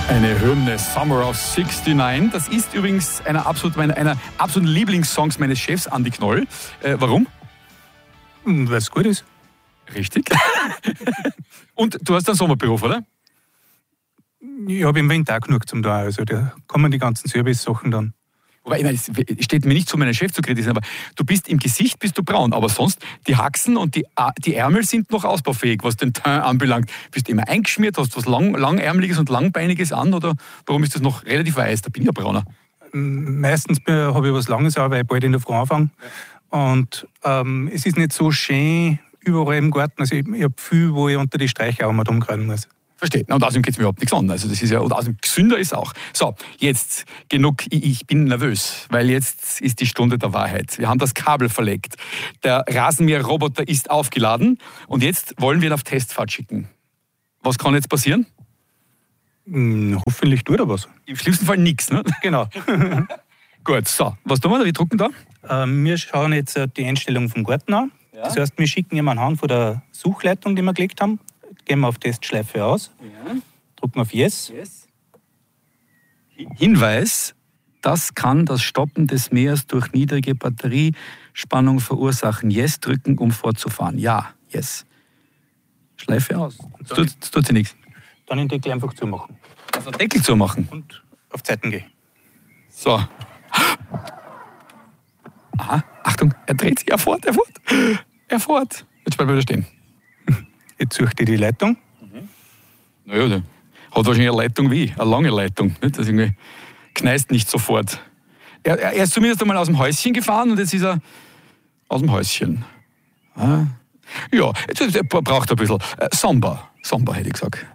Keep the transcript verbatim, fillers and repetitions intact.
Eine Hymne, Summer of sixty-nine. Das ist übrigens einer absolut, meiner, einer absoluten Lieblingssongs meines Chefs, Andi Knoll. Äh, warum? Weil es gut ist. Richtig. Und du hast einen Sommerberuf, oder? Ich habe im Winter auch genug zum da. Also da kommen die ganzen Service-Sachen dann. Wobei, ich meine, es steht mir nicht zu, meinen Chef zu kritisieren, aber du bist im Gesicht bist du braun, aber sonst die Haxen und die, die Ärmel sind noch ausbaufähig, was den Teint anbelangt. Bist du immer eingeschmiert, hast du was lang, langärmeliges und langbeiniges an oder warum ist das noch relativ weiß? Da bin ich ja brauner. Meistens habe ich was Langes an, weil ich bald in der Früh anfange. Und ähm, es ist nicht so schön überall im Garten. Also ich, ich habe viel, wo ich unter die Sträucher auch mal umgreifen muss. Versteht. Und außerdem geht es mir überhaupt nichts an. Also das ist ja, und außerdem gesünder ist auch. So, jetzt genug. Ich, ich bin nervös, weil jetzt ist die Stunde der Wahrheit. Wir haben das Kabel verlegt. Der Rasenmäherroboter ist aufgeladen und jetzt wollen wir ihn auf Testfahrt schicken. Was kann jetzt passieren? Hm, hoffentlich tut er was. Im schlimmsten Fall nichts, ne? Genau. Gut, so. Was tun wir? Wir drucken da? Ähm, wir schauen jetzt die Einstellung vom Garten an. Ja. Das heißt, wir schicken ihm anhand von der Suchleitung, die wir gelegt haben. Gehen wir auf Testschleife aus, ja. Drücken auf Yes. yes. Hinweis, das kann das Stoppen des Mähers durch niedrige Batteriespannung verursachen. Yes drücken, um fortzufahren. Ja, Yes. Schleife aus. Das tut, das tut sie nichts. Dann den Deckel einfach zumachen. Also Deckel zumachen. Und auf Zeiten gehen. So. Aha, Achtung, er dreht sich, er fährt, er fährt. Er fährt. Jetzt bleiben wir wieder stehen. Jetzt sucht ihr die Leitung. Mhm. Naja, der hat wahrscheinlich eine Leitung wie, eine lange Leitung. Nicht? Das irgendwie kneist nicht sofort. Er, er ist zumindest einmal aus dem Häuschen gefahren und jetzt ist er aus dem Häuschen. Ah. Ja, jetzt, jetzt braucht er ein bisschen. Äh, Samba. Samba hätte ich gesagt.